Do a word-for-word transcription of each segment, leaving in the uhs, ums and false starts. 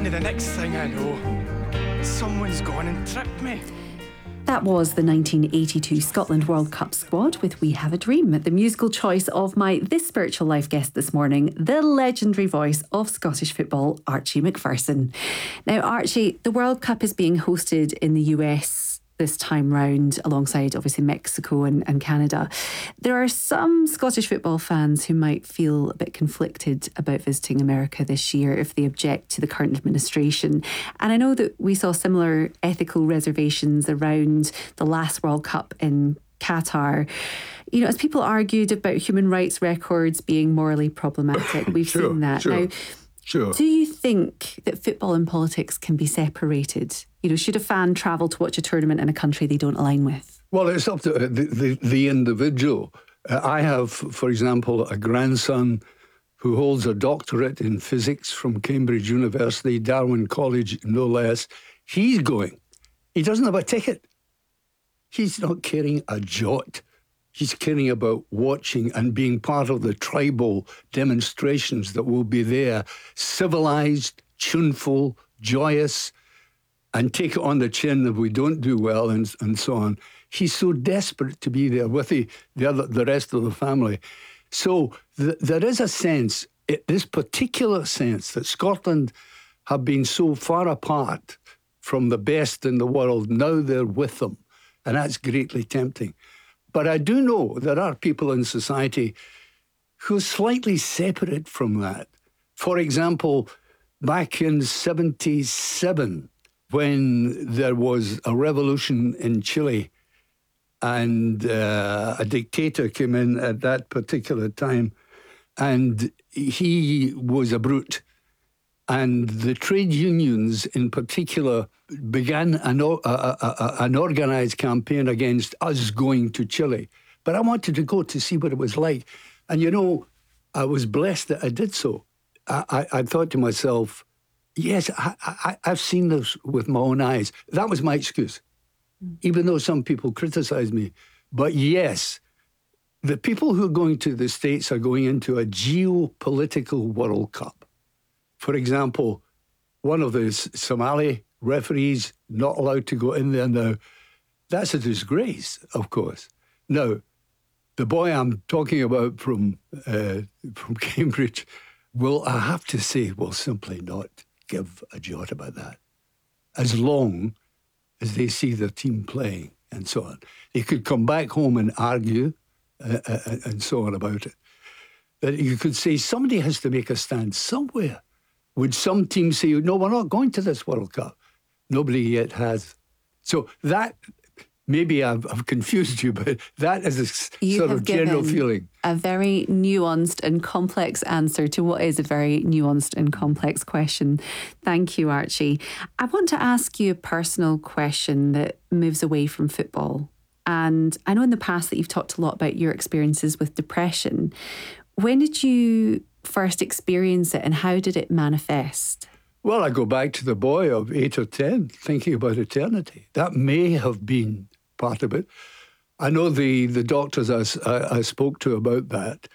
And the next thing I know, someone's gone and tripped me. That was the nineteen eighty-two Scotland World Cup squad with We Have a Dream, the musical choice of my This Spiritual Life guest this morning, the legendary voice of Scottish football, Archie Macpherson. Now, Archie, the World Cup is being hosted in the U S this time round, alongside obviously Mexico and, and Canada. There are some Scottish football fans who might feel a bit conflicted about visiting America this year if they object to the current administration. And I know that we saw similar ethical reservations around the last World Cup in Qatar. You know, as people argued about human rights records being morally problematic, we've sure, seen that. Sure. Now, Sure. do you think that football and politics can be separated? You know, should a fan travel to watch a tournament in a country they don't align with? Well, it's up to the, the, the individual. Uh, I have, for example, a grandson who holds a doctorate in physics from Cambridge University, Darwin College, no less. He's going. He doesn't have a ticket. He's not caring a jot. He's caring about watching and being part of the tribal demonstrations that will be there, civilised, tuneful, joyous, and take it on the chin if we don't do well, and, and so on. He's so desperate to be there with the, the, other, the rest of the family. So th- there is a sense, it, this particular sense, that Scotland have been so far apart from the best in the world, now they're with them. And that's greatly tempting. But I do know there are people in society who are slightly separate from that. For example, back in seventy-seven, when there was a revolution in Chile and uh, a dictator came in at that particular time, and he was a brute. And the trade unions in particular began an, a, a, a, an organised campaign against us going to Chile. But I wanted to go to see what it was like. And, you know, I was blessed that I did so. I, I, I thought to myself, yes, I, I, I've seen this with my own eyes. That was my excuse, mm. even though some people criticised me. But yes, the people who are going to the States are going into a geopolitical World Cup. For example, one of the Somali referees not allowed to go in there now. That's a disgrace, of course. Now, the boy I'm talking about from uh, from Cambridge will, I have to say, will simply not give a jot about that, as long as they see their team playing and so on. They could come back home and argue uh, uh, and so on about it. That you could say somebody has to make a stand somewhere. Would some teams say, no, we're not going to this World Cup? Nobody yet has. So that, maybe I've, I've confused you, but that is a you sort of general feeling. A very nuanced and complex answer to what is a very nuanced and complex question. Thank you, Archie. I want to ask you a personal question that moves away from football. And I know in the past that you've talked a lot about your experiences with depression. When did you first experience it and how did it manifest? Well, I go back to the boy of eight or ten, thinking about eternity. That may have been part of it. I know the, the doctors I, I, I spoke to about that,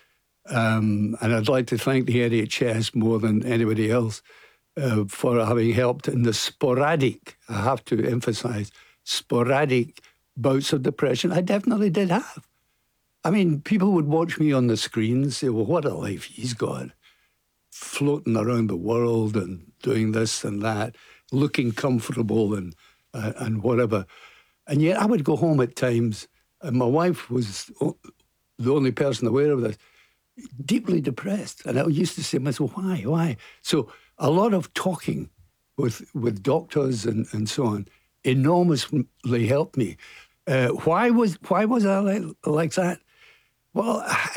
um, and I'd like to thank the N H S more than anybody else uh, for having helped in the sporadic, I have to emphasise, sporadic bouts of depression I definitely did have. I mean, people would watch me on the screen and say, well, what a life he's got. Floating around the world and doing this and that, looking comfortable and uh, and whatever. And yet I would go home at times, and my wife was the only person aware of this, deeply depressed. And I used to say to myself, why, why? So a lot of talking with, with doctors and, and so on enormously helped me. Uh, why was why was I like, like that? Well,